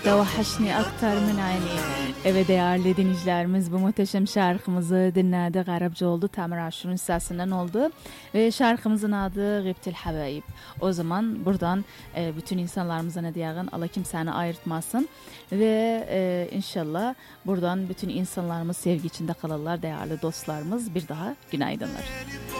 Tevahhaşni aktar min ayni. Evet değerli dinleyicilerimiz, bu muhteşem şarkımızı dinledik. Arapça oldu. Tamer Aşur'un sesinden oldu. Ve şarkımızın adı Gıptil Habayib. O zaman buradan bütün insanlarımıza ne diyelim? Allah kimseni ayırtmasın. Ve inşallah buradan bütün insanlarımız sevgi içinde kalırlar değerli dostlarımız. Bir daha günaydınlar.